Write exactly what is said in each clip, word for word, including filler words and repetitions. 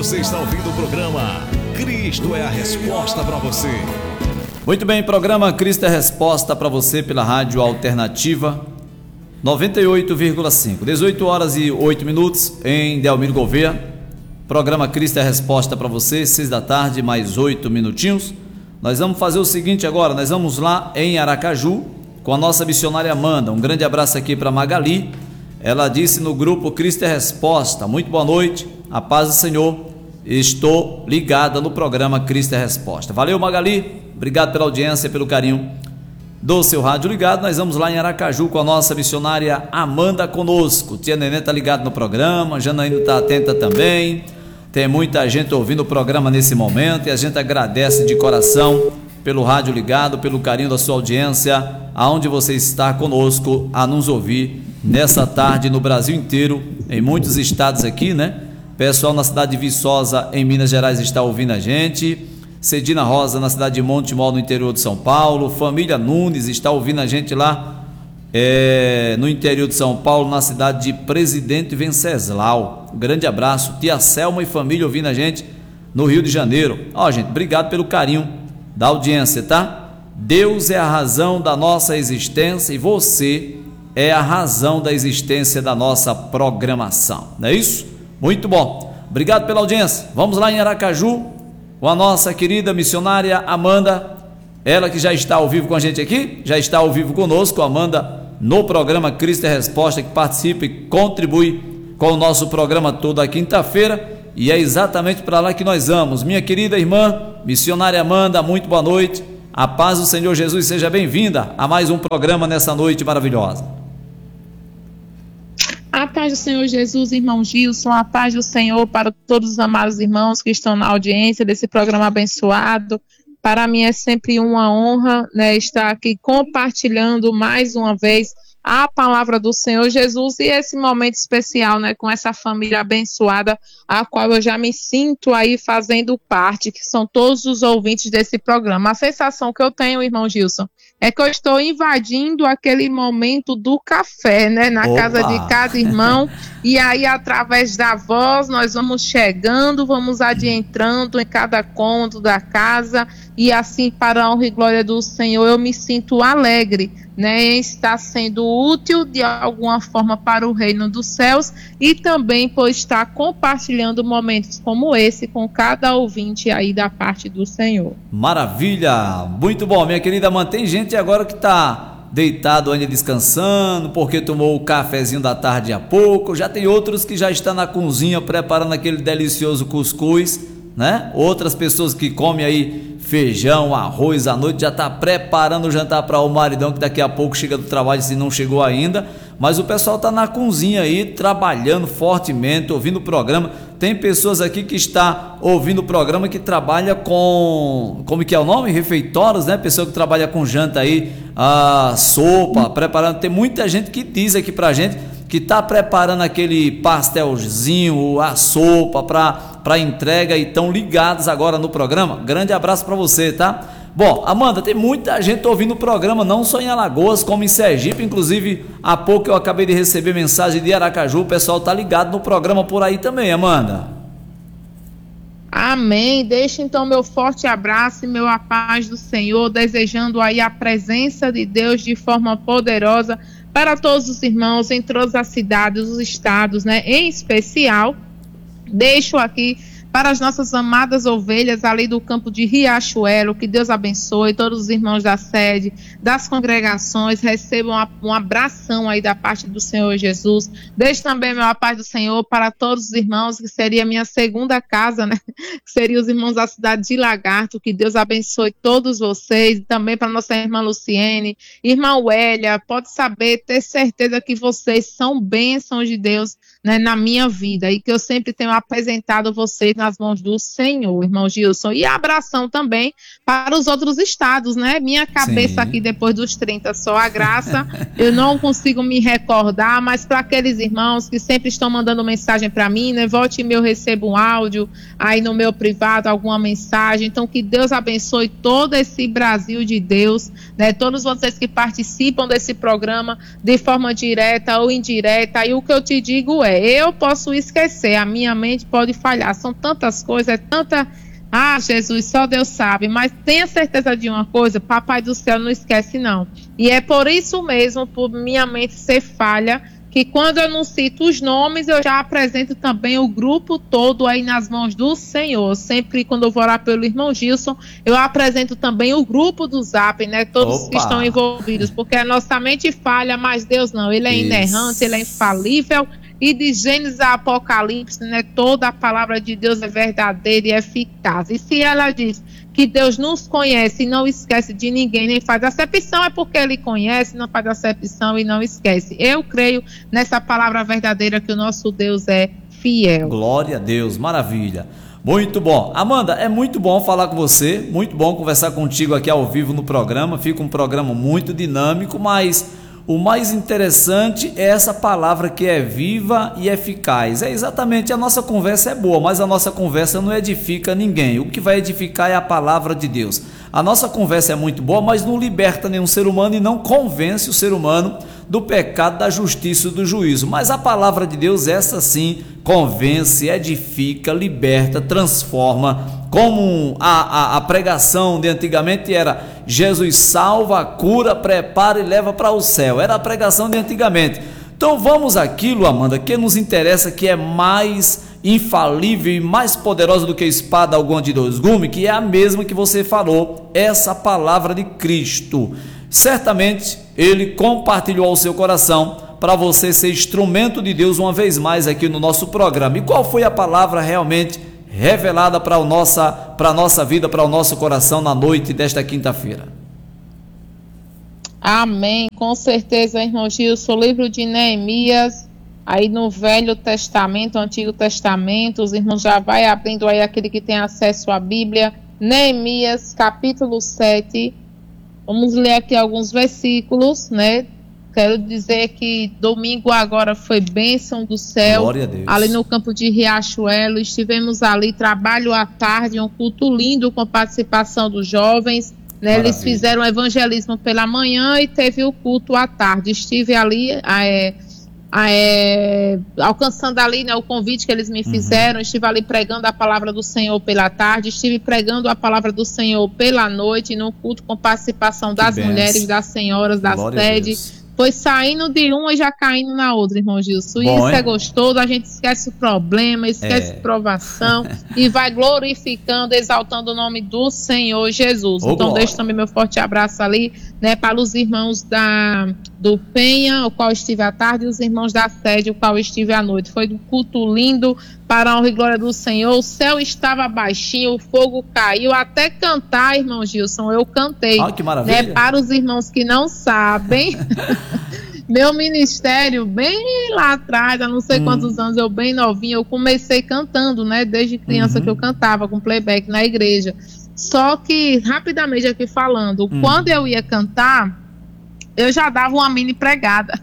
Você está ouvindo o programa Cristo é a Resposta para você. Muito bem, programa Cristo é a Resposta para você pela Rádio Alternativa noventa e oito vírgula cinco, dezoito horas e oito minutos em Delmiro Gouveia. Programa Cristo é a Resposta para você, seis da tarde, mais oito minutinhos. Nós vamos fazer o seguinte agora, nós vamos lá em Aracaju com a nossa missionária Amanda. Um grande abraço aqui para Magali. Ela disse no grupo Cristo é a Resposta: muito boa noite, a paz do Senhor, estou ligada no programa Cristo é a Resposta. Valeu, Magali, obrigado pela audiência, pelo carinho do seu rádio ligado. Nós vamos lá em Aracaju com a nossa missionária Amanda conosco. Tia Nenê está ligado no programa, Janaína está atenta também. Tem muita gente ouvindo o programa nesse momento e a gente agradece de coração pelo rádio ligado, pelo carinho da sua audiência, aonde você está conosco a nos ouvir nessa tarde no Brasil inteiro, em muitos estados aqui, né? Pessoal na cidade de Viçosa, em Minas Gerais, está ouvindo a gente. Cedina Rosa, na cidade de Montemor, no interior de São Paulo. Família Nunes está ouvindo a gente lá é, no interior de São Paulo, na cidade de Presidente Venceslau. Um grande abraço. Tia Selma e família ouvindo a gente no Rio de Janeiro. Ó, gente, obrigado pelo carinho da audiência, tá? Deus é a razão da nossa existência e você é a razão da existência da nossa programação, não é isso? Muito bom, obrigado pela audiência. Vamos lá em Aracaju com a nossa querida missionária Amanda, ela que já está ao vivo com a gente aqui, já está ao vivo conosco, Amanda, no programa Cristo é a Resposta, que participa e contribui com o nosso programa toda quinta-feira, e é exatamente para lá que nós vamos. Minha querida irmã, missionária Amanda, muito boa noite, a paz do Senhor Jesus, seja bem-vinda a mais um programa nessa noite maravilhosa. A paz do Senhor Jesus, irmão Gilson, a paz do Senhor para todos os amados irmãos que estão na audiência desse programa abençoado. Para mim é sempre uma honra, né, estar aqui compartilhando mais uma vez a palavra do Senhor Jesus e esse momento especial, né, com essa família abençoada, a qual eu já me sinto aí fazendo parte, que são todos os ouvintes desse programa. A sensação que eu tenho, irmão Gilson, é que eu estou invadindo aquele momento do café, né, na Opa. casa de cada irmão, e aí através da voz nós vamos chegando, vamos adentrando em cada cômodo da casa, e assim para a honra e glória do Senhor eu me sinto alegre, né, em estar sendo útil de alguma forma para o reino dos céus e também por estar compartilhando momentos como esse com cada ouvinte aí da parte do Senhor. Maravilha, muito bom, minha querida. Mantém gente agora que está deitado ainda descansando porque tomou o cafezinho da tarde há pouco, já tem outros que já estão na cozinha preparando aquele delicioso cuscuz, né? Outras pessoas que comem aí feijão, arroz à noite, já está preparando o jantar para o maridão que daqui a pouco chega do trabalho, se não chegou ainda, mas o pessoal está na cozinha aí, trabalhando fortemente, ouvindo o programa. Tem pessoas aqui que está ouvindo o programa que trabalha com, como que é o nome? Refeitórios, né? Pessoa que trabalha com janta aí, a sopa, preparando. Tem muita gente que diz aqui pra gente que está preparando aquele pastelzinho, a sopa para entrega e estão ligados agora no programa. Grande abraço para você, tá? Bom, Amanda, tem muita gente ouvindo o programa, não só em Alagoas, como em Sergipe. Inclusive, há pouco eu acabei de receber mensagem de Aracaju, o pessoal tá ligado no programa por aí também, Amanda. Amém. Deixa então meu forte abraço e meu a paz do Senhor, desejando aí a presença de Deus de forma poderosa para todos os irmãos em todas as cidades, os estados, né? Em especial, deixo aqui para as nossas amadas ovelhas ali do campo de Riachuelo, que Deus abençoe, todos os irmãos da sede, das congregações, recebam um abração aí da parte do Senhor Jesus. Deixo também meu a paz do Senhor para todos os irmãos, que seria a minha segunda casa, né? Que seriam os irmãos da cidade de Lagarto, que Deus abençoe todos vocês, e também para nossa irmã Luciene, irmã Wélia, pode saber, ter certeza que vocês são bênçãos de Deus, né, na minha vida, e que eu sempre tenho apresentado vocês nas mãos do Senhor, irmão Gilson, e abração também para os outros estados, né, minha cabeça Sim. aqui depois dos trinta, só a graça, eu não consigo me recordar, mas para aqueles irmãos que sempre estão mandando mensagem para mim, né, volte e eu recebo um áudio aí no meu privado, alguma mensagem, então que Deus abençoe todo esse Brasil de Deus, né, todos vocês que participam desse programa de forma direta ou indireta, e o que eu te digo é, é, eu posso esquecer, a minha mente pode falhar, são tantas coisas, é tanta... Ah, Jesus, só Deus sabe, mas tenha certeza de uma coisa, Papai do Céu não esquece não. E é por isso mesmo, por minha mente ser falha, que quando eu não cito os nomes, eu já apresento também o grupo todo aí nas mãos do Senhor. Sempre quando eu vou orar pelo irmão Gilson, eu apresento também o grupo do Zap, né? Todos Opa. que estão envolvidos, porque a nossa mente falha, mas Deus não. Ele é Isso. inerrante, ele é infalível. E de Gênesis a Apocalipse, né, toda a palavra de Deus é verdadeira e eficaz. E se ela diz que Deus nos conhece e não esquece de ninguém, nem faz acepção, é porque Ele conhece, não faz acepção e não esquece. Eu creio nessa palavra verdadeira que o nosso Deus é fiel. Glória a Deus, maravilha. Muito bom. Amanda, é muito bom falar com você, muito bom conversar contigo aqui ao vivo no programa. Fica um programa muito dinâmico, mas... o mais interessante é essa palavra que é viva e eficaz. É exatamente, a nossa conversa é boa, mas a nossa conversa não edifica ninguém. O que vai edificar é a palavra de Deus. A nossa conversa é muito boa, mas não liberta nenhum ser humano e não convence o ser humano do pecado, da justiça e do juízo. Mas a palavra de Deus, essa sim, convence, edifica, liberta, transforma. Como a, a, a pregação de antigamente era: Jesus salva, cura, prepara e leva para o céu. Era a pregação de antigamente. Então vamos àquilo, Amanda, que nos interessa, que é mais infalível e mais poderosa do que a espada alguma de dois gumes, que é a mesma que você falou, essa palavra de Cristo. Certamente Ele compartilhou ao seu coração para você ser instrumento de Deus uma vez mais aqui no nosso programa. E qual foi a palavra realmente revelada para a nossa, para a nossa vida, para o nosso coração na noite desta quinta-feira? Amém, com certeza, irmão Gilson, o livro de Neemias, aí no Velho Testamento, Antigo Testamento, os irmãos já vai abrindo aí, aquele que tem acesso à Bíblia, Neemias, capítulo sete, vamos ler aqui alguns versículos, né? Quero dizer que domingo agora foi bênção do céu, glória a Deus, ali no campo de Riachuelo, estivemos ali, trabalho à tarde, um culto lindo com participação dos jovens, né? Eles fizeram evangelismo pela manhã e teve o culto à tarde. Estive ali é, é, alcançando ali, né, o convite que eles me fizeram. Uhum. Estive ali pregando a palavra do Senhor pela tarde, estive pregando a palavra do Senhor pela noite, no culto com participação das mulheres, das senhoras, da sede. Foi saindo de uma e já caindo na outra, irmão Gilson. Bom, isso hein? É gostoso, a gente esquece o problema, esquece é. provação e vai glorificando, exaltando o nome do Senhor Jesus. Ô, então, glória. Deixo também meu forte abraço ali, né, para os irmãos da, do Penha, o qual estive à tarde, e os irmãos da sede, o qual estive à noite. Foi um culto lindo, para a honra e glória do Senhor. O céu estava baixinho, o fogo caiu, até cantar, irmão Gilson, eu cantei. Ah, que maravilha. Né, para os irmãos que não sabem, meu ministério, bem lá atrás, há não sei hum. quantos anos, eu bem novinha, eu comecei cantando, né, desde criança uhum. que eu cantava com playback na igreja. Só que, rapidamente aqui falando, hum. quando eu ia cantar, eu já dava uma mini pregada.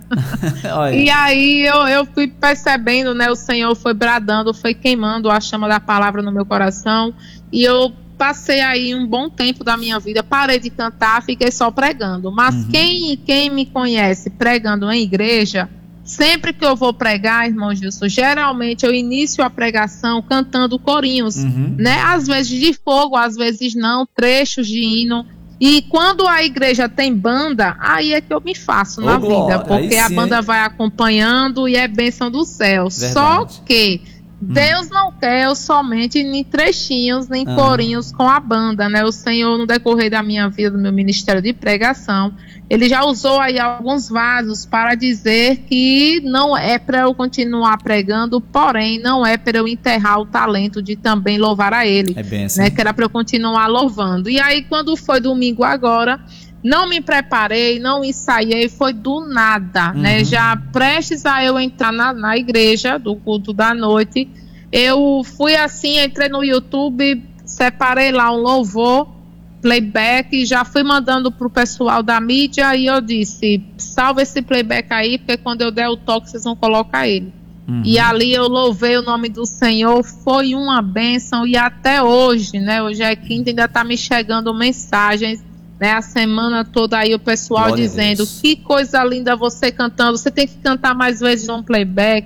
E aí eu, eu fui percebendo, né, o Senhor foi bradando, foi queimando a chama da palavra no meu coração, e eu passei aí um bom tempo da minha vida, parei de cantar, fiquei só pregando. Mas uhum. quem, quem me conhece pregando em igreja, sempre que eu vou pregar, irmão Gilson, geralmente eu inicio a pregação cantando corinhos, uhum. né, às vezes de fogo, às vezes não, trechos de hino. E quando a igreja tem banda, aí é que eu me faço oh, na vida, glória. Porque a banda vai acompanhando e é bênção do céu. Verdade. Só que hum. Deus não quer somente nem trechinhos, nem ah. corinhos com a banda, né? O Senhor, no decorrer da minha vida, do meu ministério de pregação, Ele já usou aí alguns vasos para dizer que não é para eu continuar pregando, porém não é para eu enterrar o talento de também louvar a Ele. É bem assim. Né? Que era para eu continuar louvando. E aí, quando foi domingo agora, não me preparei, não ensaiei, foi do nada, uhum. né? Já prestes a eu entrar na, na igreja do culto da noite, eu fui assim, entrei no YouTube, separei lá um louvor, playback, já fui mandando pro pessoal da mídia e eu disse, salva esse playback aí, porque quando eu der o toque, vocês vão colocar ele. Uhum. E ali eu louvei o nome do Senhor, foi uma bênção, e até hoje, né? Hoje é quinta, ainda tá me chegando mensagens, né, a semana toda aí o pessoal Glória dizendo, que coisa linda você cantando, você tem que cantar mais vezes um playback,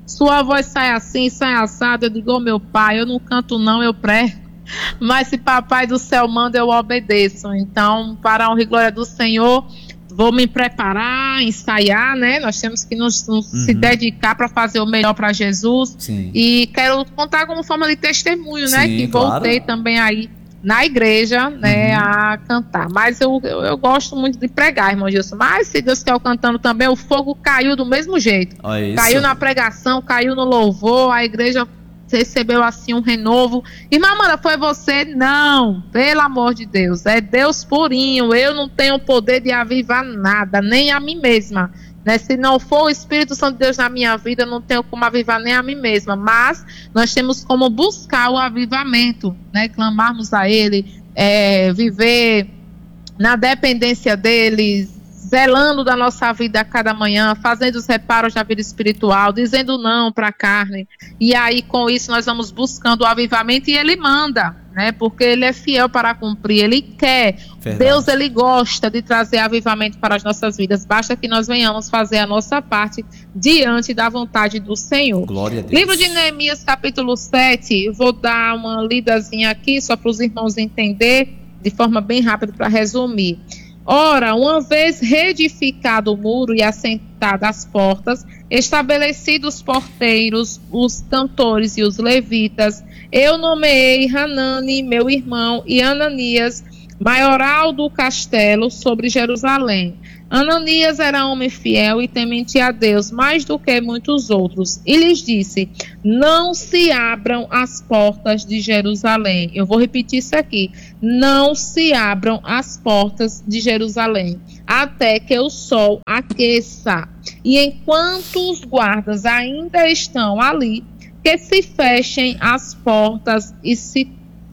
Sua voz sai assim, sai assada. Eu digo, oh, meu pai, eu não canto não, eu prego. Mas se papai do céu manda, eu obedeço. Então, para a honra e glória do Senhor, vou me preparar, ensaiar, né? Nós temos que nos, nos uhum. se dedicar para fazer o melhor para Jesus. Sim. E quero contar como forma de testemunho, né? Sim, que claro. voltei também aí na igreja, né, uhum. a cantar. Mas eu, eu, eu gosto muito de pregar, irmão Gilson. Mas se Deus quer eu cantando também, o fogo caiu do mesmo jeito. Olha caiu isso. na pregação, caiu no louvor, a igreja recebeu assim um renovo. Irmã Amanda, foi você? Não, pelo amor de Deus, é Deus purinho. Eu não tenho poder de avivar nada, nem a mim mesma, né? Se não for o Espírito Santo de Deus na minha vida, eu não tenho como avivar nem a mim mesma. Mas nós temos como buscar o avivamento, né? Clamarmos a Ele, é, viver na dependência dele, zelando da nossa vida a cada manhã, fazendo os reparos da vida espiritual, dizendo não para a carne. E aí, com isso, nós vamos buscando o avivamento e Ele manda, né? Porque Ele é fiel para cumprir, Ele quer. Verdade. Deus, Ele gosta de trazer avivamento para as nossas vidas. Basta que nós venhamos fazer a nossa parte diante da vontade do Senhor. Glória a Deus. Livro de Neemias, capítulo sete, eu vou dar uma lidazinha aqui, só para os irmãos entenderem, de forma bem rápida, para resumir. Ora, uma vez reedificado o muro e assentadas as portas, estabelecidos os porteiros, os cantores e os levitas, eu nomeei Hanani, meu irmão, e Ananias, maioral do castelo, sobre Jerusalém. Ananias era homem fiel e temente a Deus, mais do que muitos outros, e lhes disse, não se abram as portas de Jerusalém. Eu vou repetir isso aqui, não se abram as portas de Jerusalém, até que o sol aqueça, e enquanto os guardas ainda estão ali, que se fechem as portas e se,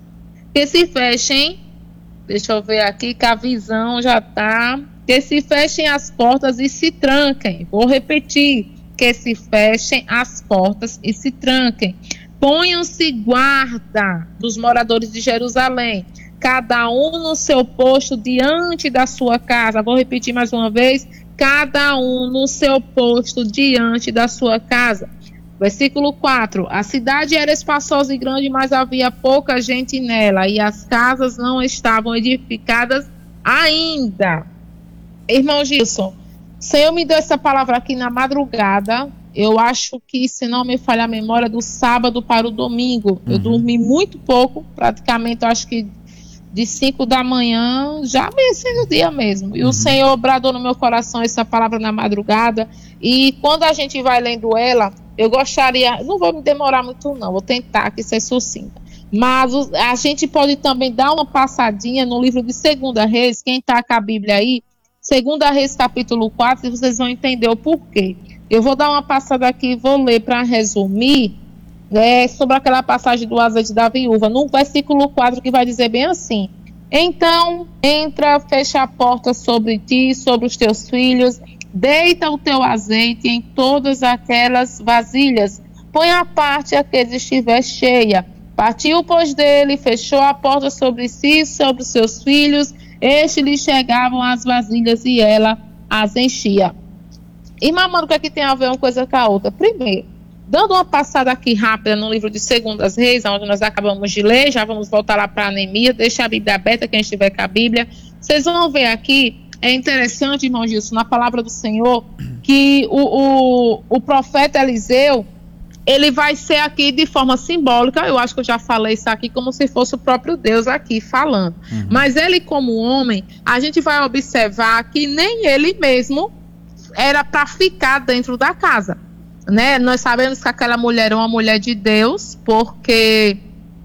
que se fechem, deixa eu ver aqui que a visão já está... Que se fechem as portas e se tranquem. Vou repetir. Que se fechem as portas e se tranquem. Ponham-se guarda dos moradores de Jerusalém, cada um no seu posto diante da sua casa. Vou repetir mais uma vez. Cada um no seu posto diante da sua casa. Versículo quatro. A cidade era espaçosa e grande, mas havia pouca gente nela, e as casas não estavam edificadas ainda. Irmão Gilson, o Senhor me deu essa palavra aqui na madrugada. Eu acho que, se não me falha a memória, do sábado para o domingo. Uhum. Eu dormi muito pouco, praticamente, eu acho que de cinco da manhã, já amanhecendo o dia mesmo. E uhum. o Senhor bradou no meu coração essa palavra na madrugada. E quando a gente vai lendo ela, eu gostaria, não vou me demorar muito não, vou tentar que ser sucinta. Mas a gente pode também dar uma passadinha no livro de Segunda Reis, quem está com a Bíblia aí, Segunda Reis, capítulo quatro, e vocês vão entender o porquê. Eu vou dar uma passada aqui e vou ler para resumir, né, sobre aquela passagem do azeite da viúva, no versículo quatro, que vai dizer bem assim: então, entra, fecha a porta sobre ti, sobre os teus filhos, deita o teu azeite em todas aquelas vasilhas, põe à parte a que estiver cheia. Partiu, pois, dele, fechou a porta sobre si e sobre os seus filhos. Este lhe chegavam as vasilhas e ela as enchia. Irmã Amanda, o que é que tem a ver uma coisa com a outra? Primeiro, dando uma passada aqui rápida no livro de Segundas Reis, onde nós acabamos de ler, já vamos voltar lá para a Neemias, deixa a Bíblia aberta, quem estiver com a Bíblia. Vocês vão ver aqui, é interessante, irmão Gilson, na palavra do Senhor, que o, o, o profeta Eliseu, ele vai ser aqui de forma simbólica, eu acho que eu já falei isso aqui, como se fosse o próprio Deus aqui falando. Uhum. Mas ele, como homem, a gente vai observar que nem ele mesmo era para ficar dentro da casa, né? Nós sabemos que aquela mulher é uma mulher de Deus, porque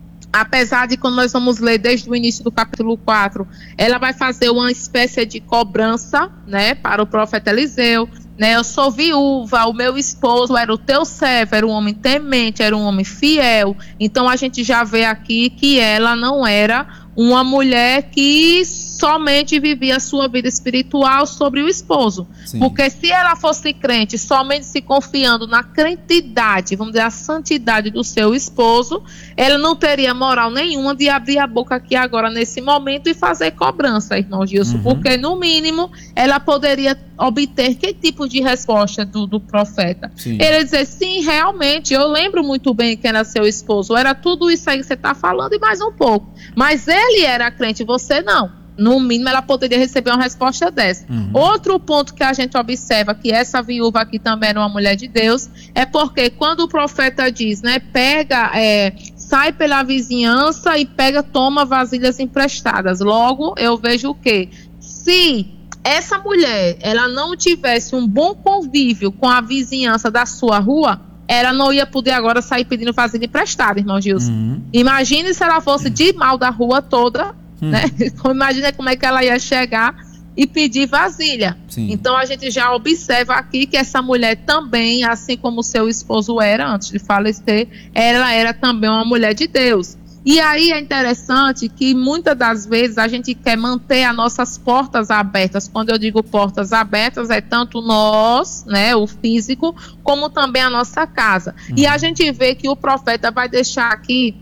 apesar de, quando nós vamos ler desde o início do capítulo quatro, ela vai fazer uma espécie de cobrança, né, para o profeta Eliseu, né? Eu sou viúva, o meu esposo era o teu servo, era um homem temente, era um homem fiel. Então a gente já vê aqui que ela não era uma mulher que somente vivia a sua vida espiritual sobre o esposo. Sim. Porque se ela fosse crente, somente se confiando na crentidade, vamos dizer, a santidade do seu esposo, ela não teria moral nenhuma de abrir a boca aqui agora, nesse momento, e fazer cobrança, irmão Gilson. Uhum. Porque, no mínimo, ela poderia obter que tipo de resposta do, do profeta? Sim. Ele dizer, sim, realmente, eu lembro muito bem quem era seu esposo, era tudo isso aí que você está falando e mais um pouco. Mas ele era crente, você não. No mínimo, ela poderia receber uma resposta dessa. Uhum. Outro ponto que a gente observa, que essa viúva aqui também era uma mulher de Deus, é porque quando o profeta diz, né, pega, é, sai pela vizinhança e pega, toma vasilhas emprestadas. Logo, eu vejo o quê? Se essa mulher, ela não tivesse um bom convívio com a vizinhança da sua rua, ela não ia poder agora sair pedindo vasilha emprestada, irmão Gilson. Uhum. Imagine se ela fosse de mal da rua toda, uhum. né? Imagina como é que ela ia chegar e pedir vasilha. Sim. Então a gente já observa aqui que essa mulher também, assim como seu esposo era antes de falecer, ela era também uma mulher de Deus. E aí é interessante que muitas das vezes a gente quer manter as nossas portas abertas. Quando eu digo portas abertas, é tanto nós, né, o físico, como também a nossa casa. Uhum. E a gente vê que o profeta vai deixar aqui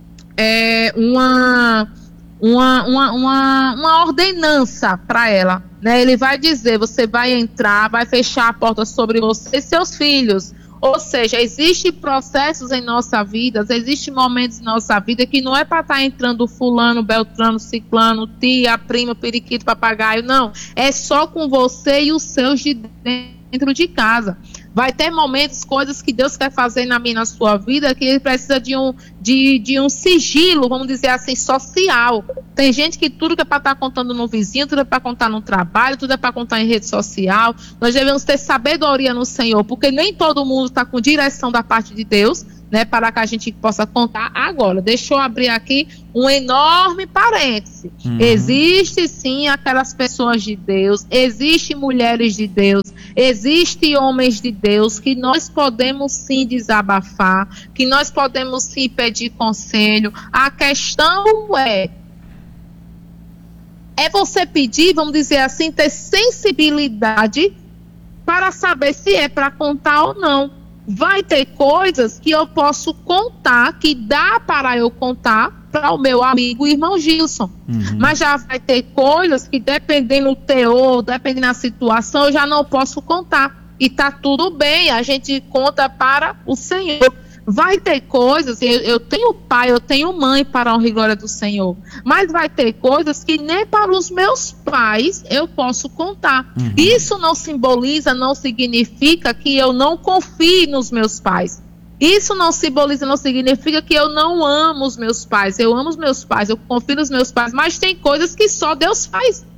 é, uma, uma, uma, uma, uma ordenança para ela. Né? Ele vai dizer, você vai entrar, vai fechar a porta sobre você e seus filhos. Ou seja, existem processos em nossa vida, existem momentos em nossa vida que não é para estar entrando fulano, beltrano, ciclano, tia, prima, periquito, papagaio, não. É só com você e os seus de dentro de casa. Vai ter momentos, coisas que Deus quer fazer na minha, na sua vida, que ele precisa de um, de, de um sigilo, vamos dizer assim, social. Tem gente que tudo que é para estar contando no vizinho, tudo é para contar no trabalho, tudo é para contar em rede social. Nós devemos ter sabedoria no Senhor, porque nem todo mundo está com direção da parte de Deus, né, para que a gente possa contar. Agora, deixa eu abrir aqui um enorme parêntese. Uhum. Existe sim aquelas pessoas de Deus, existem mulheres de Deus, existem homens de Deus que nós podemos sim desabafar, que nós podemos sim pedir conselho. A questão é é você pedir, vamos dizer assim, ter sensibilidade para saber se é para contar ou não. Vai ter coisas que eu posso contar, que dá para eu contar para o meu amigo irmão Gilson. Uhum. Mas já vai ter coisas que, dependendo do teor, dependendo da situação, eu já não posso contar. E tá tudo bem, a gente conta para o Senhor. Vai ter coisas, eu, eu tenho pai, eu tenho mãe para a honra e glória do Senhor, mas vai ter coisas que nem para os meus pais eu posso contar. Uhum. Isso não simboliza, não significa que eu não confie nos meus pais. Isso não simboliza, não significa que eu não amo os meus pais. Eu amo os meus pais, eu confio nos meus pais, mas tem coisas que só Deus faz.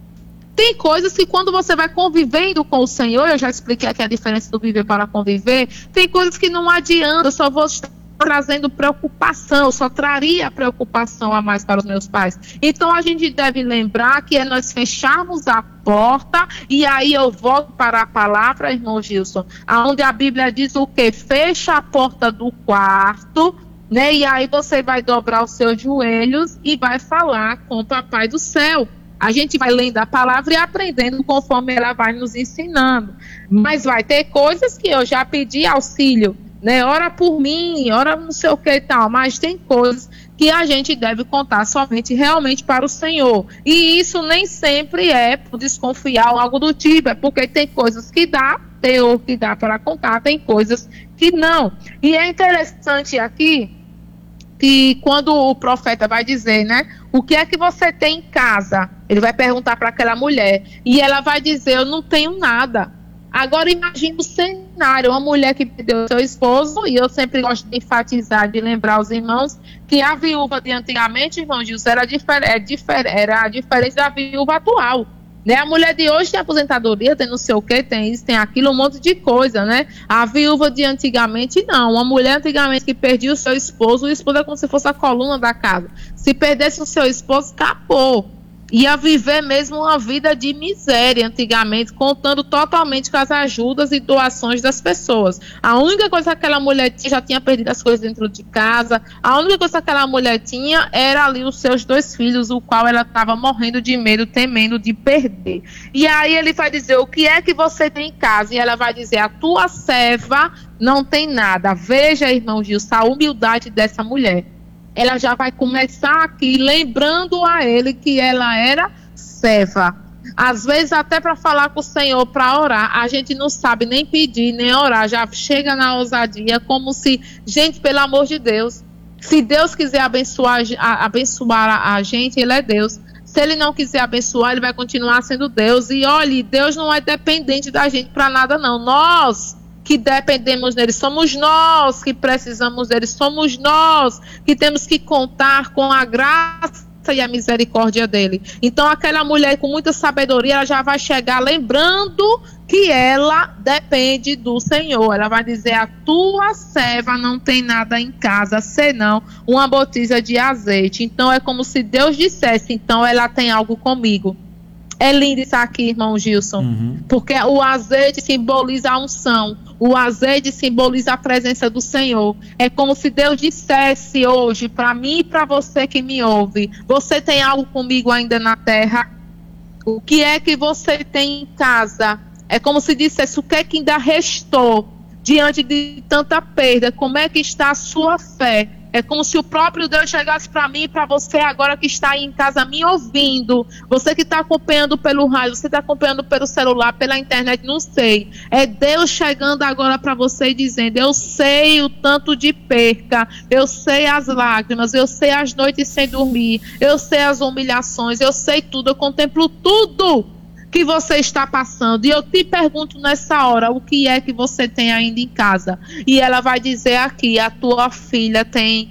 Tem coisas que quando você vai convivendo com o Senhor, eu já expliquei aqui a diferença do viver para conviver, tem coisas que não adianta, eu só vou estar trazendo preocupação, eu só traria preocupação a mais para os meus pais. Então a gente deve lembrar que é nós fecharmos a porta, e aí eu volto para a palavra, irmão Gilson, onde a Bíblia diz o quê? Fecha a porta do quarto, né? E aí você vai dobrar os seus joelhos e vai falar com o Papai do Céu. A gente vai lendo a palavra e aprendendo conforme ela vai nos ensinando. Mas vai ter coisas que eu já pedi auxílio, né? Ora por mim, ora não sei o que e tal. Mas tem coisas que a gente deve contar somente realmente para o Senhor. E isso nem sempre é por desconfiar ou algo do tipo. É porque tem coisas que dá, tem ou que dá para contar, tem coisas que não. E é interessante aqui que quando o profeta vai dizer, né, o que é que você tem em casa? Ele vai perguntar para aquela mulher e ela vai dizer, eu não tenho nada. Agora imagine o cenário, uma mulher que perdeu seu esposo, e eu sempre gosto de enfatizar, de lembrar os irmãos, que a viúva de antigamente, irmão Gilson, era, difer é difer era diferente da viúva atual. Né? A mulher de hoje tem aposentadoria, tem não sei o que, tem isso, tem aquilo, um monte de coisa, né? A viúva de antigamente, não. Uma mulher antigamente que perdia o seu esposo, o esposo é como se fosse a coluna da casa. Se perdesse o seu esposo, acabou. ia viver mesmo uma vida de miséria antigamente, contando totalmente com as ajudas e doações das pessoas. A única coisa que aquela mulher tinha, já tinha perdido as coisas dentro de casa, a única coisa que aquela mulher tinha era ali os seus dois filhos, o qual ela estava morrendo de medo, temendo de perder. E aí ele vai dizer, o que é que você tem em casa? E ela vai dizer, a tua serva não tem nada. Veja, irmão Gilson, a humildade dessa mulher. Ela já vai começar aqui lembrando a ele que ela era serva. Às vezes até para falar com o Senhor, para orar, a gente não sabe nem pedir, nem orar, já chega na ousadia, como se, gente, pelo amor de Deus, se Deus quiser abençoar, a, abençoar a, a gente, Ele é Deus. Se Ele não quiser abençoar, Ele vai continuar sendo Deus. E olhe, Deus não é dependente da gente para nada não. Nós que dependemos dele, somos nós que precisamos dele, somos nós que temos que contar com a graça e a misericórdia dele. Então aquela mulher com muita sabedoria, ela já vai chegar lembrando que ela depende do Senhor. Ela vai dizer, a tua serva não tem nada em casa, senão uma botija de azeite. Então é como se Deus dissesse, então ela tem algo comigo. É lindo isso aqui, irmão Gilson, uhum. Porque o azeite simboliza a unção, o azeite simboliza a presença do Senhor. É como se Deus dissesse hoje, para mim e para você que me ouve, você tem algo comigo ainda na terra? O que é que você tem em casa? É como se dissesse, o que é que ainda restou diante de tanta perda? Como é que está a sua fé? É como se o próprio Deus chegasse para mim e para você agora que está aí em casa me ouvindo. Você que está acompanhando pelo rádio, você está acompanhando pelo celular, pela internet, não sei. É Deus chegando agora para você e dizendo, eu sei o tanto de perca, eu sei as lágrimas, eu sei as noites sem dormir, eu sei as humilhações, eu sei tudo, eu contemplo tudo que você está passando. E eu te pergunto nessa hora, o que é que você tem ainda em casa? E ela vai dizer aqui, a tua filha tem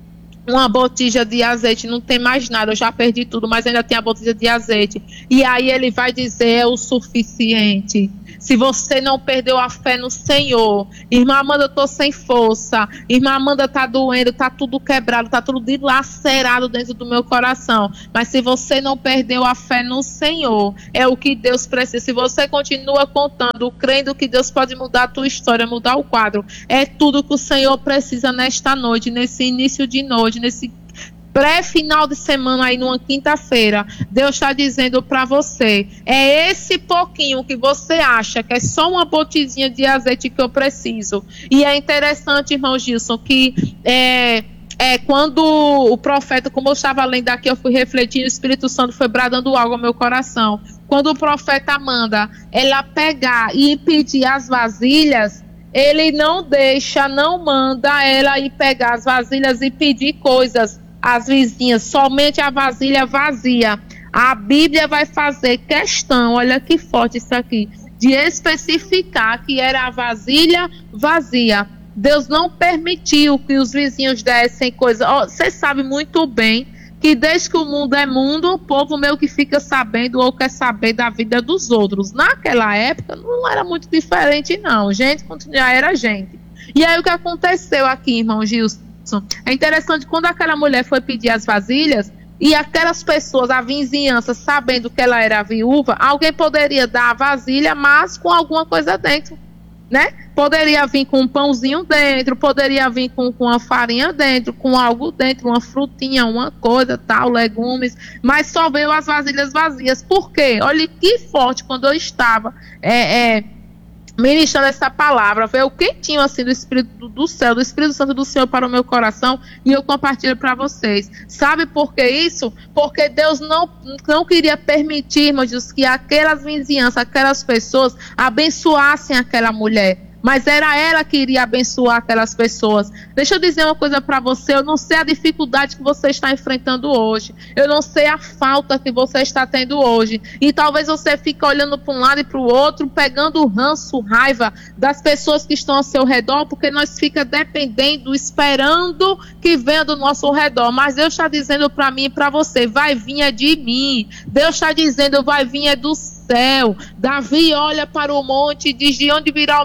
uma botija de azeite, não tem mais nada, eu já perdi tudo, mas ainda tem a botija de azeite. E aí ele vai dizer, é o suficiente. Se você não perdeu a fé no Senhor, irmã Amanda, eu tô sem força, irmã Amanda tá doendo, tá tudo quebrado, tá tudo dilacerado dentro do meu coração, mas se você não perdeu a fé no Senhor, é o que Deus precisa. Se você continua contando, crendo que Deus pode mudar a tua história, mudar o quadro, é tudo que o Senhor precisa nesta noite, nesse início de noite, nesse pré-final de semana aí numa quinta-feira. Deus está dizendo para você, é esse pouquinho que você acha que é só uma botizinha de azeite que eu preciso. E é interessante, irmão Gilson, que é, é quando o profeta, como eu estava lendo aqui, eu fui refletindo, o Espírito Santo foi bradando algo ao meu coração. Quando o profeta manda ela pegar e pedir as vasilhas, ele não deixa, não manda ela ir pegar as vasilhas e pedir coisas às vizinhas, somente a vasilha vazia. A Bíblia vai fazer questão, olha que forte isso aqui, de especificar que era a vasilha vazia. Deus não permitiu que os vizinhos dessem coisa. Oh, você sabe muito bem que desde que o mundo é mundo, o povo meio que fica sabendo ou quer saber da vida dos outros. Naquela época não era muito diferente não, gente, já era gente. E aí o que aconteceu aqui, irmão Gilson? É interessante, quando aquela mulher foi pedir as vasilhas, e aquelas pessoas, a vizinhança, sabendo que ela era viúva, alguém poderia dar a vasilha, mas com alguma coisa dentro, né? Poderia vir com um pãozinho dentro, poderia vir com, com uma farinha dentro, com algo dentro, uma frutinha, uma coisa, tal, legumes, mas só veio as vasilhas vazias. Por quê? Olha que forte, quando eu estava é, é, ministrando essa palavra, veio quentinho assim do Espírito do céu, do Espírito Santo do Senhor para o meu coração, e eu compartilho para vocês. Sabe por que isso? Porque Deus não, não queria permitir, irmãos, que aquelas vizinhanças, aquelas pessoas abençoassem aquela mulher. Mas era ela que iria abençoar aquelas pessoas. Deixa eu dizer uma coisa para você, eu não sei a dificuldade que você está enfrentando hoje, eu não sei a falta que você está tendo hoje, e talvez você fique olhando para um lado e para o outro, pegando o ranço, raiva das pessoas que estão ao seu redor, porque nós fica dependendo, esperando que venha do nosso redor. Mas Deus está dizendo para mim e para você, vai vir é de mim. Deus está dizendo, vai vir é do céu. Davi olha para o monte e diz, de onde virá o meu socorro?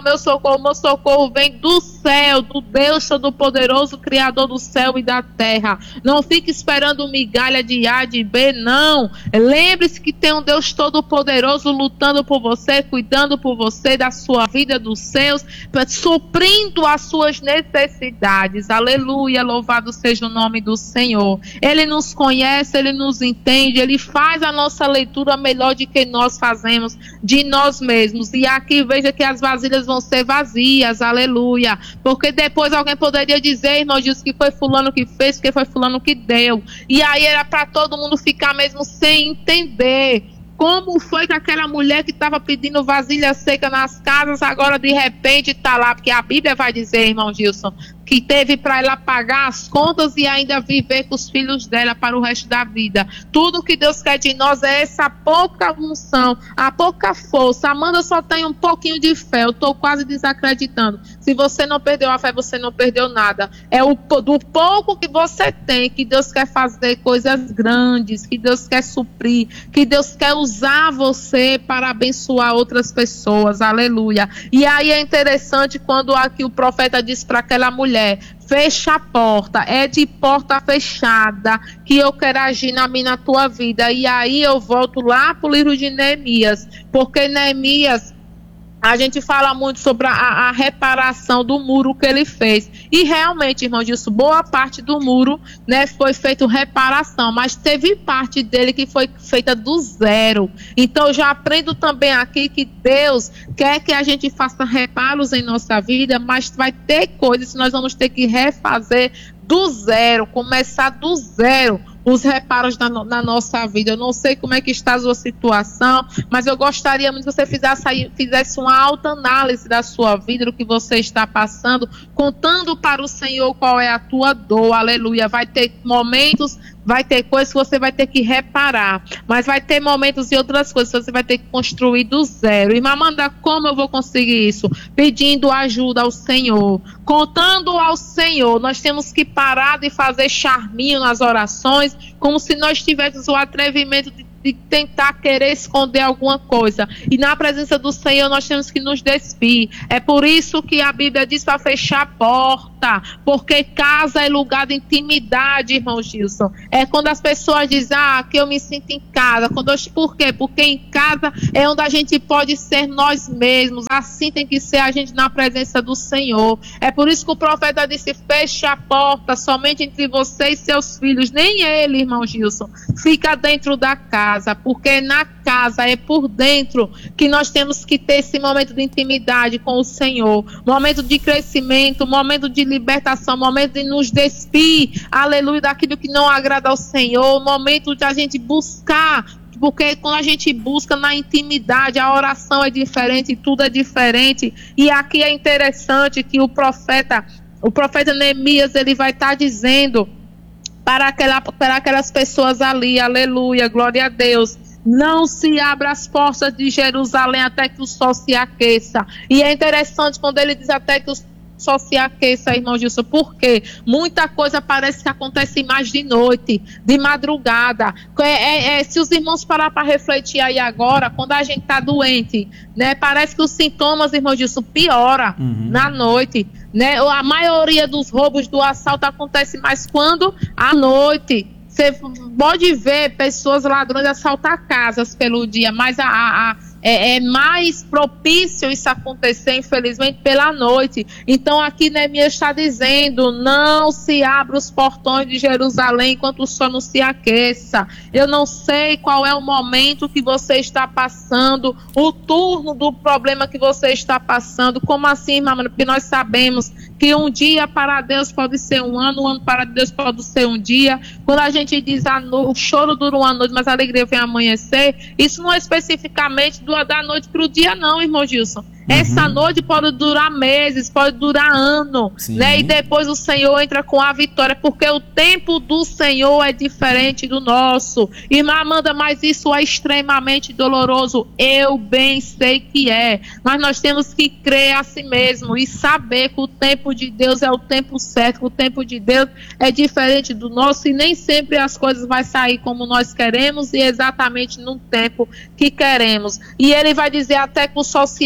socorro, meu socorro vem do céu, do Deus Todo-Poderoso, Criador do céu e da terra. Não fique esperando migalha de A, de B, não. Lembre-se que tem um Deus Todo-Poderoso lutando por você, cuidando por você, da sua vida, dos seus, suprindo as suas necessidades. Aleluia, louvado seja o nome do Senhor. Ele nos conhece, Ele nos entende, Ele faz a nossa leitura melhor de que nós fazemos de nós mesmos. E aqui veja que as vasilhas vão ser vazias, aleluia. Porque depois alguém poderia dizer, irmão, diz que foi fulano que fez, que foi fulano que deu. E aí era para todo mundo ficar mesmo sem entender. Como foi que aquela mulher que estava pedindo vasilha seca nas casas, agora de repente está lá? Porque a Bíblia vai dizer, irmão Gilson, que teve para ela pagar as contas e ainda viver com os filhos dela para o resto da vida. Tudo que Deus quer de nós é essa pouca unção, a pouca força. Amanda só tem um pouquinho de fé, eu estou quase desacreditando. Se você não perdeu a fé, você não perdeu nada. É o, do pouco que você tem que Deus quer fazer coisas grandes, que Deus quer suprir, que Deus quer usar você para abençoar outras pessoas. Aleluia. E aí é interessante quando aqui o profeta diz para aquela mulher: fecha a porta, é de porta fechada que eu quero agir na minha, na tua vida. E aí eu volto lá para o livro de Neemias, porque Neemias, a gente fala muito sobre a, a reparação do muro que ele fez. E realmente, irmão, disso, boa parte do muro, né, foi feita reparação, mas teve parte dele que foi feita do zero. Então, eu já aprendo também aqui que Deus quer que a gente faça reparos em nossa vida, mas vai ter coisas que nós vamos ter que refazer do zero, começar do zero. Os reparos na, na nossa vida. Eu não sei como é que está a sua situação, mas eu gostaria muito que você fizesse, fizesse uma autoanálise da sua vida, do que você está passando, contando para o Senhor qual é a tua dor. Aleluia. Vai ter momentos, vai ter coisas que você vai ter que reparar, mas vai ter momentos e outras coisas que você vai ter que construir do zero. Irmã Amanda, como eu vou conseguir isso? Pedindo ajuda ao Senhor, contando ao Senhor. Nós temos que parar de fazer charminho nas orações, como se nós tivéssemos o atrevimento de, de tentar querer esconder alguma coisa. E na presença do Senhor nós temos que nos despir. É por isso que a Bíblia diz para fechar a porta, porque casa é lugar de intimidade, irmão Gilson. É quando as pessoas dizem, ah, que eu me sinto em casa. Quando eu, por quê? Porque em casa é onde a gente pode ser nós mesmos. Assim tem que ser a gente na presença do Senhor. É por isso que o profeta disse, feche a porta somente entre você e seus filhos. Nem ele, irmão Gilson, fica dentro da casa, porque na casa é por dentro que nós temos que ter esse momento de intimidade com o Senhor, momento de crescimento, momento de libertação, momento de nos despir, aleluia, daquilo que não agrada ao Senhor, momento de a gente buscar, porque quando a gente busca na intimidade, a oração é diferente, tudo é diferente. E aqui é interessante que o profeta, o profeta Neemias, ele vai estar dizendo para, aquela, para aquelas pessoas ali, aleluia, glória a Deus, não se abra as portas de Jerusalém até que o sol se aqueça. E é interessante quando ele diz até que o só se aqueça, irmão Gilson, porque muita coisa parece que acontece mais de noite, de madrugada. É, é, é, se os irmãos parar para refletir aí agora, quando a gente está doente, né, parece que os sintomas, irmão Gilson, piora uhum. na noite, né? A maioria dos roubos, do assalto acontece mais quando? À noite. Você pode ver pessoas ladrões assaltar casas pelo dia, mas a, a, a É, é mais propício isso acontecer, infelizmente, pela noite. Então aqui Neemias está dizendo, não se abra os portões de Jerusalém enquanto o sol não se aqueça. Eu não sei qual é o momento que você está passando, o turno do problema que você está passando. Como assim, irmã? Porque nós sabemos que um dia para Deus pode ser um ano, um ano para Deus pode ser um dia. Quando a gente diz a no... o choro dura uma noite, mas a alegria vem amanhecer, isso não é especificamente do da noite para o dia, não, irmão Gilson. Uhum. Essa noite pode durar meses, pode durar ano, né? E depois o Senhor entra com a vitória, porque o tempo do Senhor é diferente do nosso. Irmã Amanda, mas isso é extremamente doloroso. Eu bem sei que é, mas nós temos que crer a si mesmo e saber que o tempo de Deus é o tempo certo, que o tempo de Deus é diferente do nosso e nem sempre as coisas vão sair como nós queremos e exatamente no tempo que queremos. E ele vai dizer até que o sol se aqueça.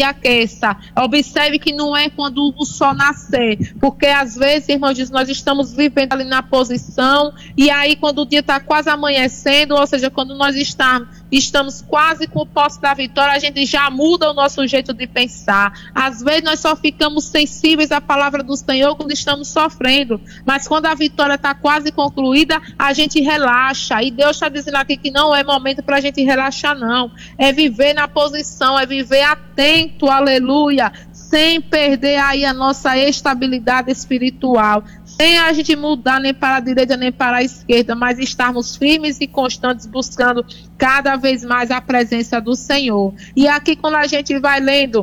amanheça. Observe que não é quando o sol nascer, porque às vezes, irmãos, nós estamos vivendo ali na posição, e aí quando o dia está quase amanhecendo, ou seja, quando nós estamos, estamos quase com o posse da vitória, a gente já muda o nosso jeito de pensar. Às vezes nós só ficamos sensíveis à palavra do Senhor quando estamos sofrendo, mas quando a vitória está quase concluída, a gente relaxa, e Deus está dizendo aqui que não é momento para a gente relaxar, não. É viver na posição, é viver atento, aleluia, sem perder aí a nossa estabilidade espiritual, sem a gente mudar nem para a direita nem para a esquerda, mas estarmos firmes e constantes buscando cada vez mais a presença do Senhor. E aqui quando a gente vai lendo,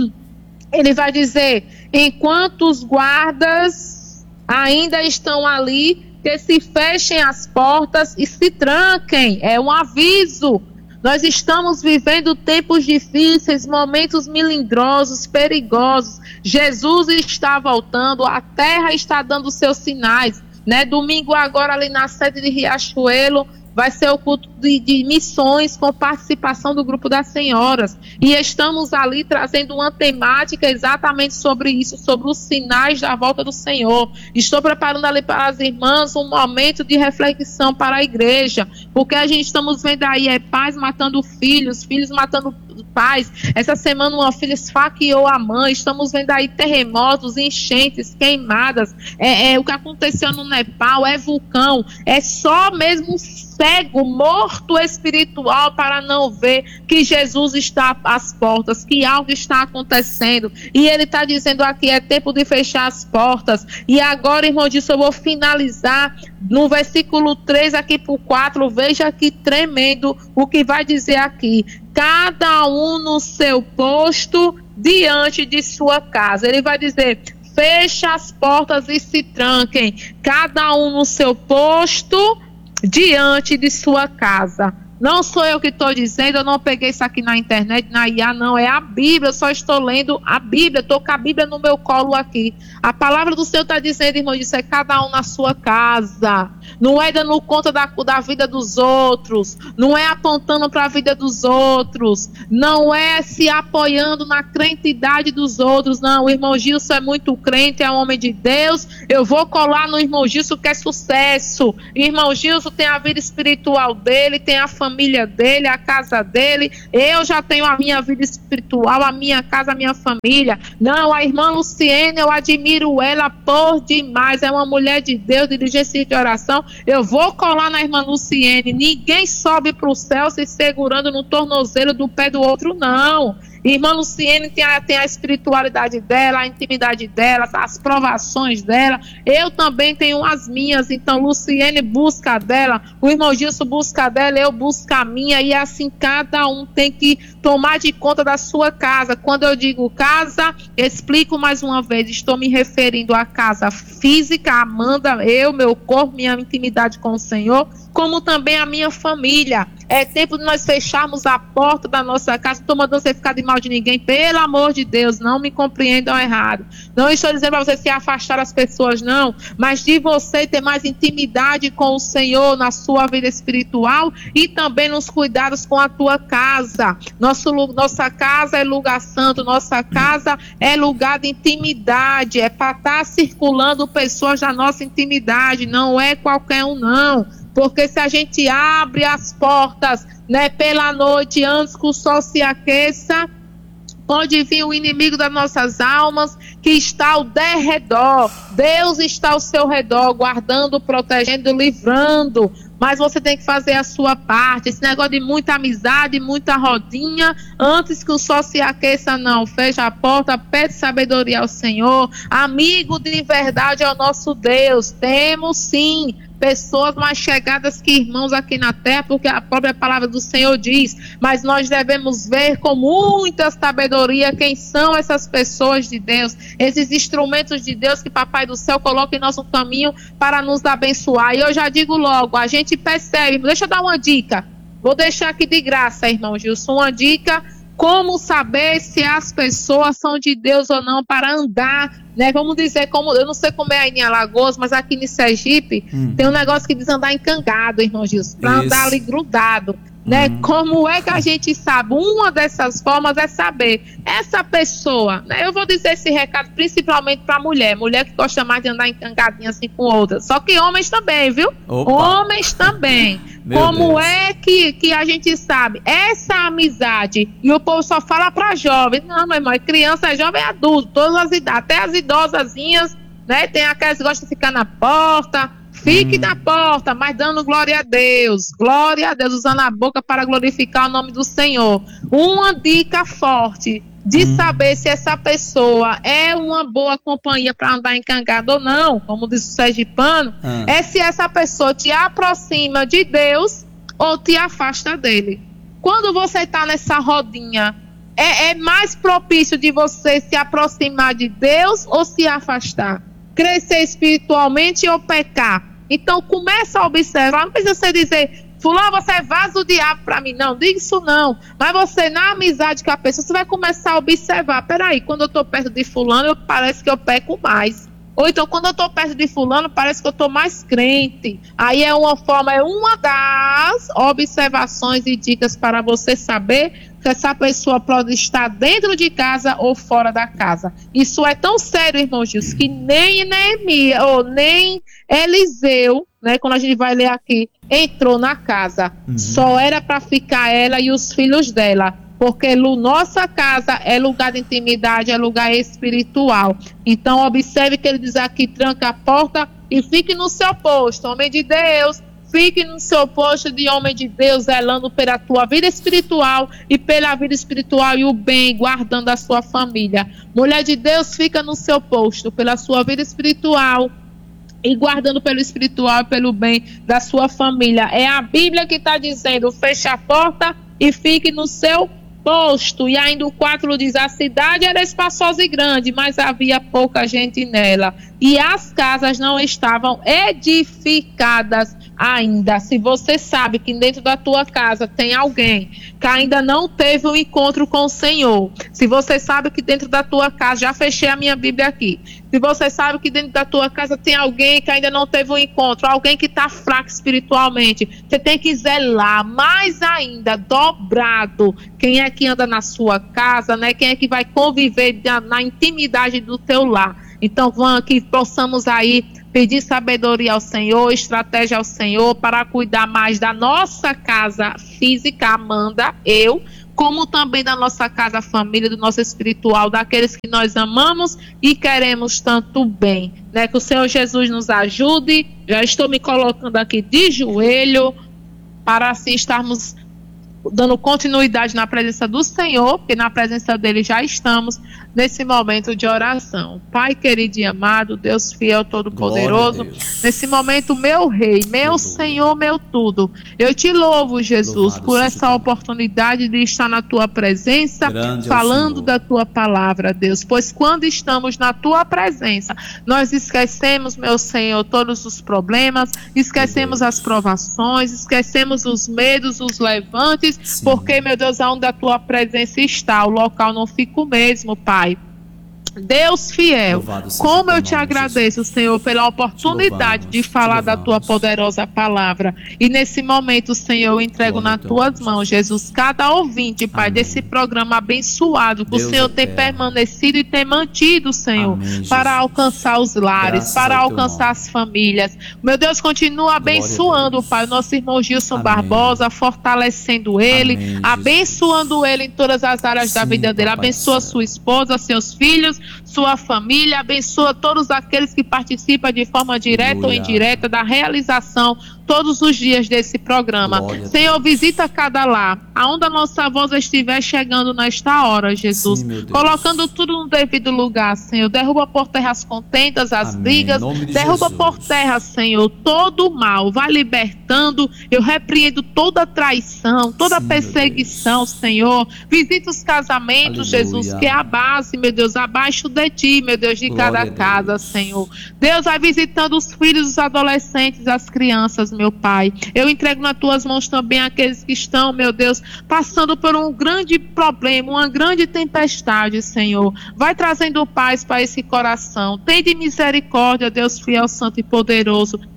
ele vai dizer, enquanto os guardas ainda estão ali, que se fechem as portas e se tranquem, é um aviso. Nós estamos vivendo tempos difíceis, momentos melindrosos, perigosos. Jesus está voltando, a terra está dando seus sinais, né? Domingo agora ali na sede de Riachuelo vai ser o culto de, de missões com participação do grupo das senhoras. E estamos ali trazendo uma temática exatamente sobre isso, sobre os sinais da volta do Senhor. Estou preparando ali para as irmãs um momento de reflexão para a igreja, porque a gente estamos vendo aí é pais matando filhos, filhos matando pais. Essa semana uma filha esfaqueou a mãe. Estamos vendo aí terremotos, enchentes, queimadas. É, é, o que aconteceu no Nepal é vulcão. É só mesmo cego, morto espiritual para não ver que Jesus está às portas, que algo está acontecendo. E ele está dizendo aqui, é tempo de fechar as portas. E agora, irmão, disso eu vou finalizar no versículo três aqui por quatro. Veja que tremendo o que vai dizer aqui. Cada um no seu posto diante de sua casa. Ele vai dizer, feche as portas e se tranquem. Cada um no seu posto diante de sua casa. Não sou eu que estou dizendo, eu não peguei isso aqui na internet, na I A, não, é a Bíblia, eu só estou lendo a Bíblia, estou com a Bíblia no meu colo aqui. A palavra do Senhor está dizendo, irmão, isso é cada um na sua casa, não é dando conta da, da vida dos outros, não é apontando para a vida dos outros, não é se apoiando na crentidade dos outros, não. O irmão Gilson é muito crente, é um homem de Deus, eu vou colar no irmão Gilson que é sucesso. O irmão Gilson tem a vida espiritual dele, tem a família família dele, a casa dele. Eu já tenho a minha vida espiritual, a minha casa, a minha família. Não, a irmã Luciene, eu admiro ela por demais, é uma mulher de Deus, diligência de oração. Eu vou colar na irmã Luciene. Ninguém sobe para o céu se segurando no tornozelo do pé do outro, não. Irmã Luciene tem a, tem a espiritualidade dela, a intimidade dela, as provações dela. Eu também tenho as minhas. Então Luciene busca a dela, o irmão Gilson busca a dela, eu busco a minha. E assim cada um tem que tomar de conta da sua casa. Quando eu digo casa, explico mais uma vez, estou me referindo à casa física, Amanda, eu, meu corpo, minha intimidade com o Senhor, como também a minha família. É tempo de nós fecharmos a porta da nossa casa. Não estou mandando você ficar de mal de ninguém, pelo amor de Deus, não me compreendam errado. Não estou dizendo para você se afastar das pessoas, não, mas de você ter mais intimidade com o Senhor na sua vida espiritual e também nos cuidados com a tua casa. Nosso, nossa casa é lugar santo, nossa casa é lugar de intimidade, é para estar circulando pessoas da nossa intimidade, não é qualquer um, não. Porque se a gente abre as portas, né, pela noite, antes que o sol se aqueça, pode vir o inimigo das nossas almas, que está ao derredor. Deus está ao seu redor, guardando, protegendo, livrando. Mas você tem que fazer a sua parte. Esse negócio de muita amizade, muita rodinha, antes que o sol se aqueça, não. Fecha a porta, pede sabedoria ao Senhor. Amigo de verdade é o nosso Deus. Temos sim pessoas mais chegadas que irmãos aqui na terra, porque a própria palavra do Senhor diz, mas nós devemos ver com muita sabedoria quem são essas pessoas de Deus, esses instrumentos de Deus que Papai do Céu coloca em nosso caminho para nos abençoar. E eu já digo logo, a gente percebe, deixa eu dar uma dica, vou deixar aqui de graça, irmão Gilson, uma dica, como saber se as pessoas são de Deus ou não para andar, né? Vamos dizer, como, eu não sei como é aí em Alagoas, mas aqui em Sergipe hum. tem um negócio que diz andar encangado, irmão Gilson, para andar ali grudado. né? Uhum. Como é que a gente sabe? Uma dessas formas é saber, essa pessoa, né? Eu vou dizer esse recado principalmente para mulher, mulher que gosta mais de andar encangadinha assim com outras, só que homens também, viu? Opa. Homens também. Como Deus. é que, que a gente sabe? Essa amizade, e o povo só fala para jovens, não, meu irmão, é criança, é jovem, é adulto, todas as idades, até as idosazinhas, né? Tem aquelas que gostam de ficar na porta. Fique hum. na porta, mas dando glória a Deus. Glória a Deus, usando a boca para glorificar o nome do Senhor. Uma dica forte de hum. saber se essa pessoa é uma boa companhia para andar encangado ou não, como diz o sergipano, hum. é se essa pessoa te aproxima de Deus ou te afasta dele. Quando você está nessa rodinha, é, é mais propício de você se aproximar de Deus ou se afastar? Crescer espiritualmente ou pecar? Então começa a observar, não precisa você dizer, fulano, você é vaso do diabo para mim, não, diga isso não, mas você na amizade com a pessoa, você vai começar a observar, peraí, quando eu estou perto de fulano, eu, parece que eu peco mais, ou então quando eu estou perto de fulano, parece que eu estou mais crente. Aí é uma forma, é uma das observações e dicas para você saber se essa pessoa pode estar dentro de casa ou fora da casa. Isso é tão sério, irmão Gilson, que nem Neemias, ou nem Eliseu, né, quando a gente vai ler aqui, entrou na casa. Uhum. Só era para ficar ela e os filhos dela. Porque nossa casa é lugar de intimidade, é lugar espiritual. Então observe que ele diz aqui, tranca a porta e fique no seu posto, homem de Deus. Fique no seu posto de homem de Deus, zelando pela tua vida espiritual e pela vida espiritual e o bem, guardando a sua família. Mulher de Deus, fica no seu posto pela sua vida espiritual e guardando pelo espiritual e pelo bem da sua família. É a Bíblia que está dizendo, feche a porta e fique no seu posto. E ainda o quatro diz, a cidade era espaçosa e grande, mas havia pouca gente nela. E as casas não estavam edificadas ainda. Se você sabe que dentro da tua casa tem alguém que ainda não teve um encontro com o Senhor, se você sabe que dentro da tua casa, já fechei a minha Bíblia aqui, se você sabe que dentro da tua casa tem alguém que ainda não teve um encontro, alguém que está fraco espiritualmente, você tem que zelar mais ainda, dobrado, quem é que anda na sua casa, né? Quem é que vai conviver na, na intimidade do teu lar. Então, vamos que possamos aí pedir sabedoria ao Senhor, estratégia ao Senhor para cuidar mais da nossa casa física, Amanda, eu, como também da nossa casa família, do nosso espiritual, daqueles que nós amamos e queremos tanto bem, né? Que o Senhor Jesus nos ajude. Já estou me colocando aqui de joelho para assim estarmos dando continuidade na presença do Senhor, porque na presença dele já estamos nesse momento de oração. Pai querido e amado, Deus fiel, todo-poderoso, nesse momento, meu Rei, meu Aleluia. Senhor, meu tudo, eu te louvo, Jesus, Louvado por essa Deus. Oportunidade de estar na tua presença, Grande falando da tua palavra, Deus, pois quando estamos na tua presença, nós esquecemos, meu Senhor, todos os problemas, esquecemos as provações, esquecemos os medos, os levantes, Sim. porque, meu Deus, aonde a tua presença está, o local não fica o mesmo, Pai. Deus fiel, como eu te agradeço, Senhor, pela oportunidade de falar da tua poderosa palavra. E nesse momento, Senhor, eu entrego nas tuas mãos, Jesus, cada ouvinte, Pai, desse programa abençoado, que o Senhor tem permanecido e tem mantido, Senhor, para alcançar os lares, para alcançar as famílias. Meu Deus, continua abençoando, Pai, o nosso irmão Gilson Barbosa, fortalecendo ele, abençoando ele em todas as áreas da vida dele. Abençoa sua esposa, seus filhos, sua família, abençoa todos aqueles que participam de forma direta Aleluia. Ou indireta da realização todos os dias desse programa. Glória Senhor, visita cada lar, aonde a nossa voz estiver chegando nesta hora, Jesus, Sim, colocando tudo no devido lugar, Senhor. Derruba por terra as contendas, as Amém. Brigas, derruba Jesus. Por terra, Senhor, todo o mal, vai libertando. Eu repreendo toda traição, toda Sim, perseguição, Senhor. Visita os casamentos, Aleluia. Jesus, que é a base, meu Deus, abaixo de ti, meu Deus, de Glória cada casa, Senhor. Deus vai visitando os filhos, os adolescentes, as crianças, meu Pai. Eu entrego nas tuas mãos também aqueles que estão, meu Deus, passando por um grande problema, uma grande tempestade, Senhor. Vai trazendo paz para esse coração. Tem de misericórdia, Deus fiel, santo e poderoso.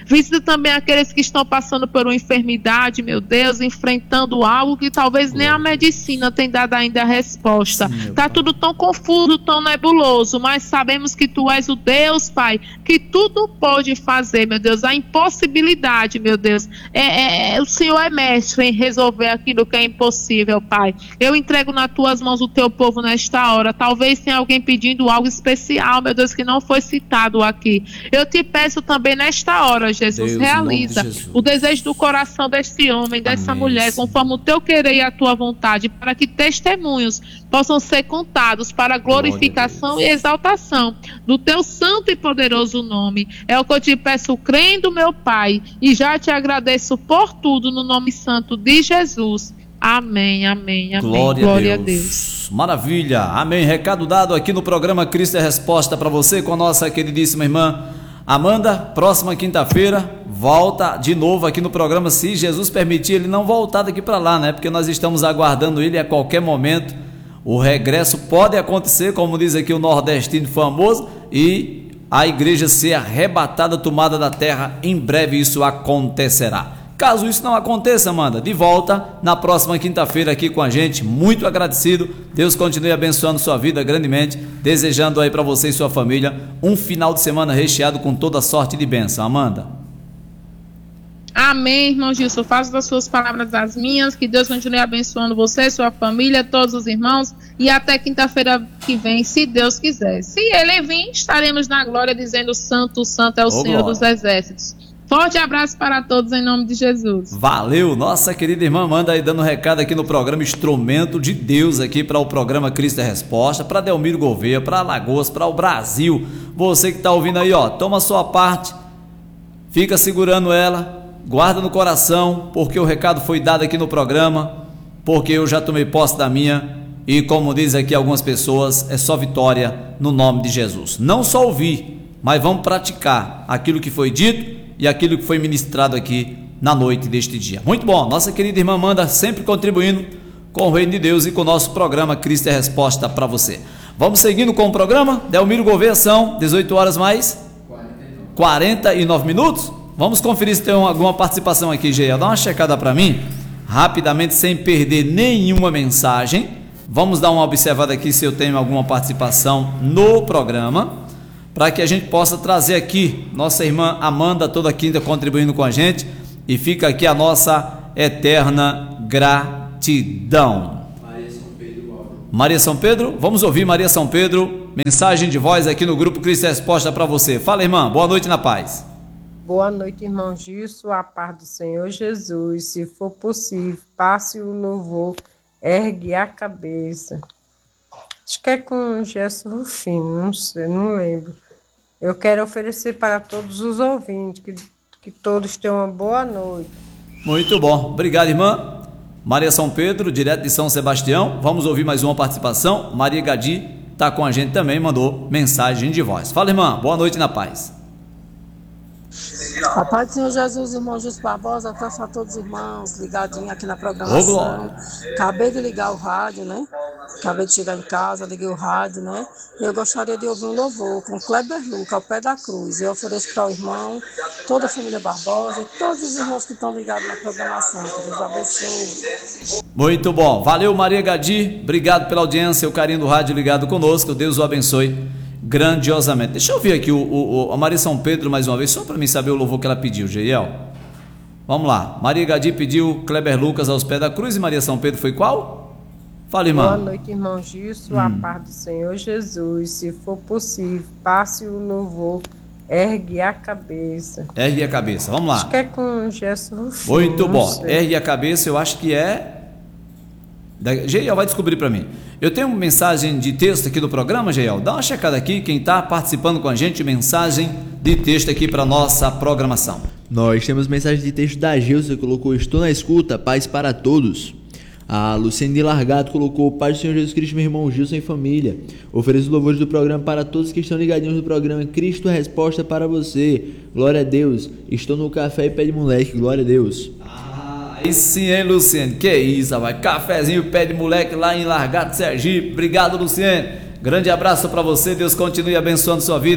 Visita também aqueles que estão passando por uma enfermidade, meu Deus, enfrentando algo que talvez nem a medicina tem dado ainda a resposta. Está tudo tão confuso, tão nebuloso, mas sabemos que Tu és o Deus, Pai, que tudo pode fazer, meu Deus. A impossibilidade, meu Deus, é, é, o Senhor é mestre em resolver aquilo que é impossível, Pai. Eu entrego nas Tuas mãos o Teu povo nesta hora. Talvez tenha alguém pedindo algo especial, meu Deus, que não foi citado aqui. Eu Te peço também nesta hora, Jesus, Deus, realiza de Jesus. o desejo do coração deste homem, dessa Amém, mulher, Senhor. conforme o Teu querer e a Tua vontade, para que testemunhos possam ser contados para a glorificação e exaltação do Teu santo e poderoso nome. É o que eu Te peço, crendo, meu Pai, e já Te agradeço por tudo no nome santo de Jesus. Amém, amém, amém. Glória, Glória a, a Deus. Deus. Maravilha, amém. Recado dado aqui no programa Cristo é Resposta para você com a nossa queridíssima irmã Amanda. Próxima quinta-feira volta de novo aqui no programa, se Jesus permitir ele não voltar daqui para lá, né? Porque nós estamos aguardando ele a qualquer momento. O regresso pode acontecer, como diz aqui o nordestino famoso, e a igreja ser arrebatada, tomada da terra. Em breve isso acontecerá. Caso isso não aconteça, Amanda, de volta na próxima quinta-feira aqui com a gente. Muito agradecido. Deus continue abençoando sua vida grandemente. Desejando aí para você e sua família um final de semana recheado com toda sorte de bênção. Amanda. Amém, irmão Gilson. Faço das suas palavras as minhas. Que Deus continue abençoando você, sua família, todos os irmãos. E até quinta-feira que vem, se Deus quiser. Se Ele vir, estaremos na glória dizendo: Santo, Santo é o Ô, Senhor glória. dos Exércitos. Forte abraço para todos em nome de Jesus. Valeu, nossa querida irmã Amanda aí dando um recado aqui no programa Instrumento de Deus, aqui para o programa Cristo é Resposta, para Delmiro Gouveia, para Alagoas, para o Brasil. Você que está ouvindo aí, ó, toma a sua parte, fica segurando ela, guarda no coração, porque o recado foi dado aqui no programa, porque eu já tomei posse da minha, e como diz aqui algumas pessoas, é só vitória no nome de Jesus. Não só ouvir, mas vamos praticar aquilo que foi dito e aquilo que foi ministrado aqui na noite deste dia. Muito bom, nossa querida irmã Amanda sempre contribuindo com o Reino de Deus e com o nosso programa Cristo é Resposta para você. Vamos seguindo com o programa. Delmiro Gouveia, são dezoito horas mais quarenta e nove minutos. Vamos conferir se tem alguma participação aqui, Geiel. Dá uma checada para mim, rapidamente, sem perder nenhuma mensagem. Vamos dar uma observada aqui se eu tenho alguma participação no programa, para que a gente possa trazer aqui nossa irmã Amanda toda quinta contribuindo com a gente, e fica aqui a nossa eterna gratidão. Maria São Pedro, Maria São Pedro, vamos ouvir Maria São Pedro, mensagem de voz aqui no grupo Cristo é Resposta para você. Fala, irmã, boa noite na paz. Boa noite, irmão Gilson, a paz do Senhor Jesus. Se for possível, passe o louvor, ergue a cabeça. Acho que é com Gerson Rufino, não sei, não lembro. Eu quero oferecer para todos os ouvintes, que, que todos tenham uma boa noite. Muito bom, obrigado, irmã. Maria São Pedro, direto de São Sebastião. Vamos ouvir mais uma participação. Maria Gadi está com a gente também, mandou mensagem de voz. Fala, irmã, boa noite na paz. A paz do Senhor Jesus, irmão Jus Barbosa, abraço a todos os irmãos ligadinhos aqui na Ô, programação. glória. Acabei de ligar o rádio, né? Acabei de chegar em casa, liguei o rádio, né? Eu gostaria de ouvir um louvor com Kleber Luca, ao pé da cruz. Eu ofereço para o irmão, toda a família Barbosa e todos os irmãos que estão ligados na programação. Que Deus abençoe. Muito bom, valeu, Maria Gadi, obrigado pela audiência, o carinho do rádio ligado conosco, Deus o abençoe grandiosamente. Deixa eu ouvir aqui o, o, a Maria São Pedro mais uma vez, só para mim saber o louvor que ela pediu, Geiel. Vamos lá, Maria Gadi pediu Kleber Lucas aos pés da cruz, e Maria São Pedro foi qual? Fala, irmã. Boa noite, irmão Gilson, hum. a paz do Senhor Jesus. Se for possível, passe o louvor, ergue a cabeça. Ergue a cabeça, vamos lá. Acho que é com Gerson Rufino. Muito bom, sei. ergue a cabeça, eu acho que é... Geiel vai descobrir para mim. Eu tenho uma mensagem de texto aqui do programa, Geiel. Dá uma checada aqui, quem está participando com a gente, mensagem de texto aqui para nossa programação. Nós temos mensagem de texto da Gilson, que colocou: estou na escuta, paz para todos. A Luciane de Largato colocou: paz do Senhor Jesus Cristo, meu irmão Gilson e família. Ofereço louvores do programa para todos que estão ligadinhos no programa Cristo é Resposta para você. Glória a Deus. Estou no café e pé de moleque, glória a Deus. Aí sim, hein, Luciene? Que isso, vai. Cafezinho, pé de moleque lá em Largato, Sergipe. Obrigado, Luciene. Grande abraço para você. Deus continue abençoando sua vida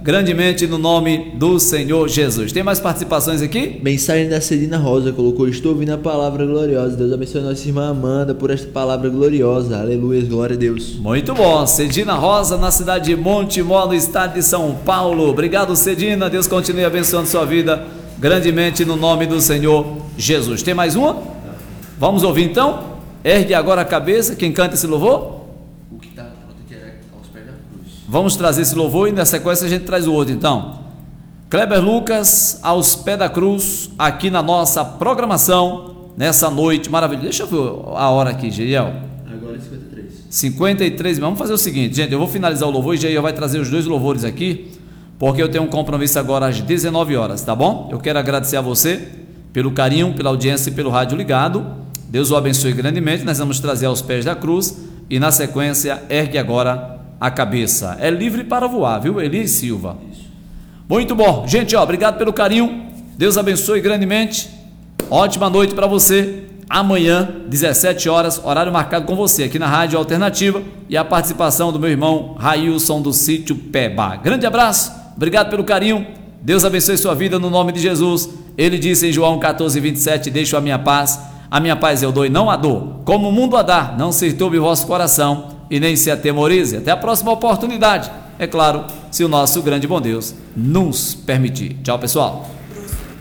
grandemente no nome do Senhor Jesus. Tem mais participações aqui? Mensagem da Cedina Rosa colocou: estou ouvindo a palavra gloriosa. Deus abençoe a nossa irmã Amanda por esta palavra gloriosa. Aleluia, glória a Deus. Muito bom. Cedina Rosa, na cidade de Montemor, no estado de São Paulo. Obrigado, Cedina. Deus continue abençoando sua vida grandemente no nome do Senhor Jesus. Tem mais uma? Vamos ouvir então? Ergue agora a cabeça. Quem canta esse louvor? O que está aos pés da cruz. Vamos trazer esse louvor e na sequência a gente traz o outro então. Kleber Lucas, aos pés da cruz, aqui na nossa programação, nessa noite maravilhosa. Deixa eu ver a hora aqui, Geiel. Agora é cinquenta e três. cinquenta e três, vamos fazer o seguinte, gente, eu vou finalizar o louvor e Geiel vai trazer os dois louvores aqui, porque eu tenho um compromisso agora às dezenove horas, tá bom? Eu quero agradecer a você pelo carinho, pela audiência e pelo rádio ligado. Deus o abençoe grandemente. Nós vamos trazer aos pés da cruz e na sequência ergue agora a cabeça. É livre para voar, viu, Eli Silva? Isso. Muito bom, gente, ó, obrigado pelo carinho. Deus abençoe grandemente. Ótima noite para você. Amanhã, dezessete horas, horário marcado com você aqui na Rádio Alternativa e a participação do meu irmão Railson do Sítio Peba. Grande abraço, obrigado pelo carinho. Deus abençoe sua vida no nome de Jesus. Ele disse em João quatorze, vinte e sete: deixo a minha paz, a minha paz eu dou e não a dou, como o mundo a dá, não se turbe o vosso coração e nem se atemorize. Até a próxima oportunidade, é claro, se o nosso grande bom Deus nos permitir. Tchau, pessoal.